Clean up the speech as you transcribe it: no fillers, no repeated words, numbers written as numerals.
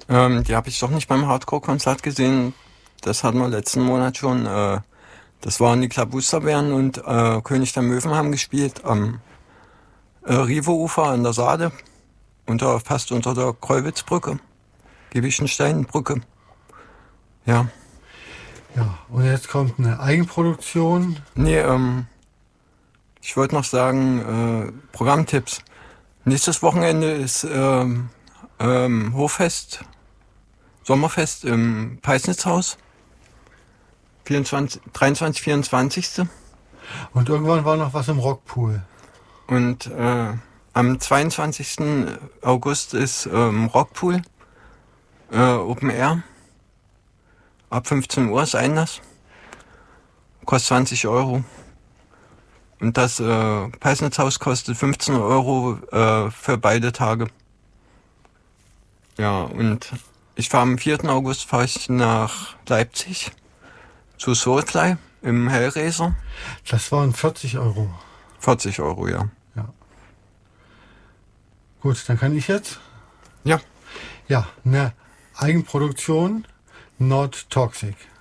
Die habe ich doch nicht beim Hardcore-Konzert gesehen. Das hatten wir letzten Monat schon. Das waren die Klabusterbären und König der Möwen haben gespielt am Rive-Ufer an der Saale, fast unter der Kreuwitzbrücke, Gewischensteinbrücke. Ja. Ja, und jetzt kommt eine Eigenproduktion. Nee, ich wollte noch sagen, Programmtipps. Nächstes Wochenende ist Hochfest, Sommerfest im Peisnitzhaus. 23, 24. Und irgendwann war noch was im Rockpool. Und am 22. August ist Rockpool, Open Air. Ab 15 Uhr ist Einlass. Kostet 20 Euro. Und das Peisnitzhaus kostet 15 Euro für beide Tage. Ja, und ich fahre am 4. August fahre ich nach Leipzig zu Soulfly im Hellraiser. Das waren 40 Euro. 40 Euro, ja. Ja. Gut, dann kann ich jetzt. Ja. Ja, eine Eigenproduktion, Not Toxic.